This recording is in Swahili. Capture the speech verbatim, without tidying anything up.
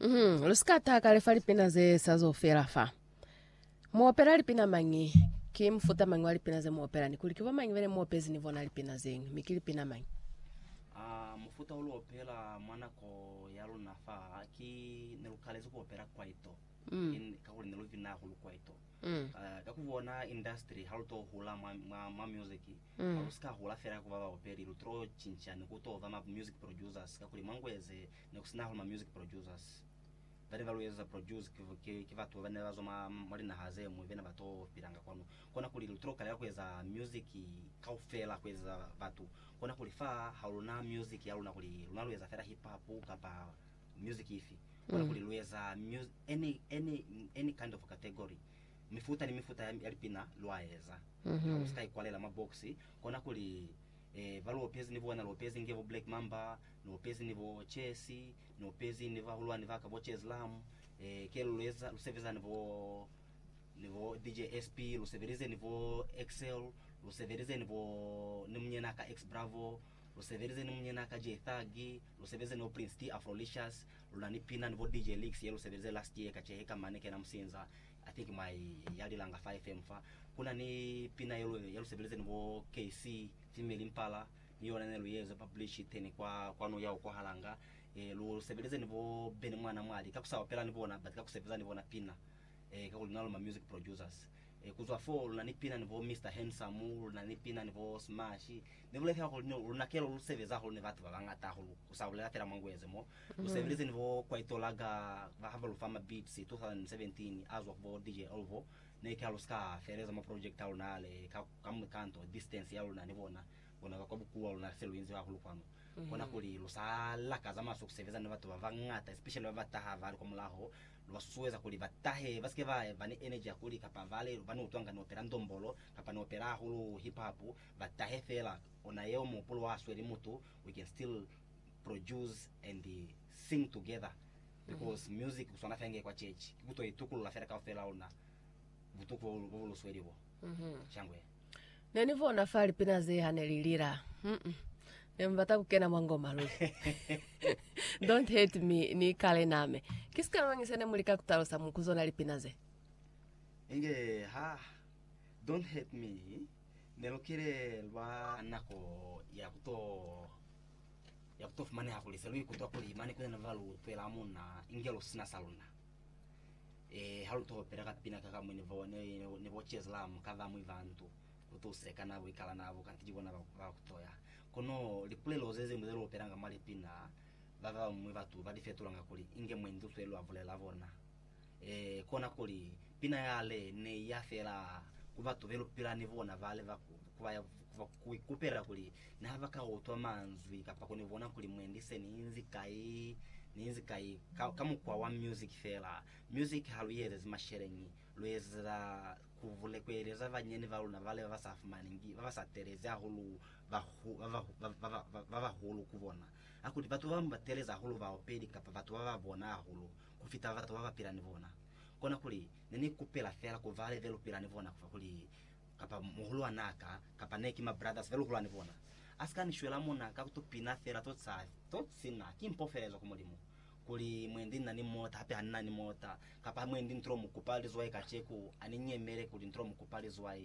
Mhm, luskata kale fali pina ze sazo fera fa. Muopera lipina mangi, kim futa mangi wali pina ze muopera ni kulikiwa mangi vene muopezi nivona lipina zengi, mikili pina mangi. Ah, mufuta ulu opera mwana ko yalo nafa ki nelukalezo ko opera kwaito. Mm. In kakuli neluvina hulu kwaito. Mm. Uh, kakuvona industry haluto hula ma, ma, ma music. Mm. Haluska hula fera kuva operi lutro chinchani kuto vama music producers kakuli mangweze nekusina hulu ma music producers. Vale valueza produce kiva kiva tu vane vazo ma mali na haze mu vena vato piranga kwanu kona kuli lutro kale kweza music kaufela kweza vatu kona kuli fa hauna music ya luna kuli lunalueza fera hip hop kapa music ifi kona kuli lueza music any any any kind of category mifuta ni mifuta yalipina luaeza Mhm. uskai kwalela maboxi kona kuli eh valo pezi nivo na lopezi ngevo Black Mamba no pezi nivo Chelsea no pezi niva hulwa niva kabo Cheslam eh kelo leza luseveza nivo nivo D J S P luseverize nivo Excel luseverize nivo nimnyena ka X Bravo luseverize nimnyena ka J Thagi luseverize no Prince T Afrolicious lunani pina nivo D J Leaks yelo luseverize last year kacheheka maneke na msinza I think my yali langa five M fa kuna ni pina yelo yelo luseverize nivo K C Female Impala niona nelo yeza publish teni kwa kwa no yao kwa halanga eh lu sebeleze nivo bene mwana mwali kakusawa pela nivo na batika kusebeza nivo na pina eh kakuli nalo ma music producers eh kuzwa for na nipina nivo Mister Handsome na nipina nivo Smash nivo le kakuli no na kelo lu sebeza holo ne vatu bangata holo kusawula tera mangweze mo lu sebeleze nivo kwa itolaga va have lu fama beats twenty seventeen as of D J Olvo ne kalo ska fereza ma project au na ale kamu kanto distance yalo na nivona bona kwabukuwa na selo inzi wa hulukwano bona kuli lusala kazama sokuseveza ne vatu bavangata especially bavataha vali komulaho lwasuweza kuli vatahe baske va vani energy akuli kapa vale vani utwanga no opera ndombolo kapa no opera hulu hip hop vatahe fela ona yeo mupulo wa sweli mutu we can still produce and uh, sing together because mm -hmm. music usona fenge kwa church kuto itukulu la fera ka fela ona butuko volo sweli bo mhm changwe neni vona fali pina ze hanelilira mhm Mbata kukena mwangoma lo. Don't hate me ni kale name. Kiska wangisene mulika kutalosa mukuzona lipinaze. Inge ha don't hate me nelokire lwa nako ya kuto ya kuto fumane hakulise lui kuto kuli mani kuna valu twela muna ingelo sina saluna. Eh halu to peraka pina kaka mwini vo ne ne vo Cheslam kava mu vantu utoseka nabo ikala nabo kantijibona ba kutoya kono liple lozeze mudelo operanga mali pina bava mu vatu badifetulanga kuli inge mwendu twelo avulela vona eh kona kuli pina yale ne yafela kuvatu velo pila nivona vale vaku kuva kuikupera kuli na vaka otwa manzwi kapa kone vona kuli mwendise ninzi kai ninzi kai kama kwa wa music fela music haluyeze zimasherengi lweza kuvule kwereza vanyene valuna vale vasafumaningi vasatereza hulu bahu bava hulu kuvona akuti vatu vambatereza hulu vaopedi kapa vatu vavabona hulu kufita vatu vavapira nivona kona kuli neni kupela fela kuvale velo pira nivona kufa kuli kapa muhulu anaka kapa neki ma brothers velo hulu nivona askani shwela mona kakutupina fela totsa totsina kimpoferezo kumulimo kuli mwendi nani mota hape hanani mota kapa mwendi ntro mukupali zwai kacheku aninyemere kuli ntro mukupali zwai